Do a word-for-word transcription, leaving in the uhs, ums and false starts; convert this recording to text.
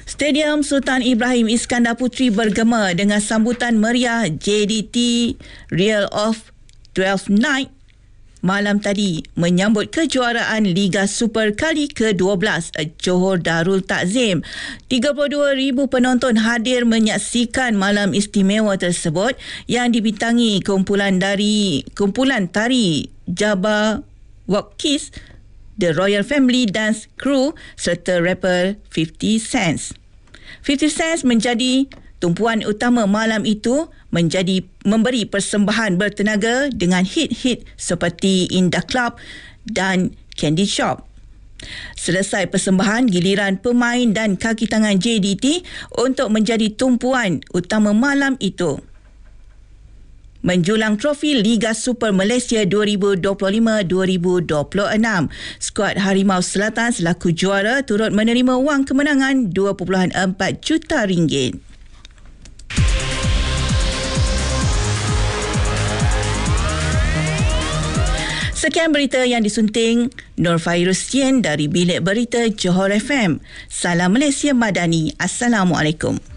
Stadium Sultan Ibrahim Iskandar Puteri bergema dengan sambutan meriah J D T Real of twelfth Night malam tadi menyambut kejuaraan Liga Super kali ke dua belas Johor Darul Takzim. tiga puluh dua ribu penonton hadir menyaksikan malam istimewa tersebut yang dibintangi kumpulan dari kumpulan tari Jabba Wapkis, The Royal Family Dance Crew serta rapper fifty Cent. fifty Cent menjadi tumpuan utama malam itu, menjadi memberi persembahan bertenaga dengan hit-hit seperti Indah Club dan Candy Shop. Selesai persembahan, giliran pemain dan kaki tangan J D T untuk menjadi tumpuan utama malam itu. Menjulang trofi Liga Super Malaysia dua ribu dua puluh lima dua ribu dua puluh enam. Skuad Harimau Selatan selaku juara turut menerima wang kemenangan dua perpuluhan empat juta ringgit. Sekian berita yang disunting Nur Fairusian dari Bilik Berita Johor F M. Salam Malaysia Madani. Assalamualaikum.